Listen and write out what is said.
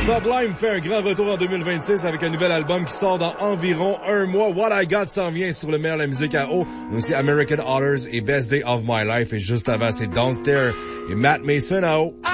Sublime fait un grand retour en 2026 avec un nouvel album qui sort dans environ un mois. What I Got s'en vient sur le meilleur de la musique à eau. Aussi American Authors et Best Day of My Life. Et juste avant, c'est Don't Stare et Matt Mason à eau.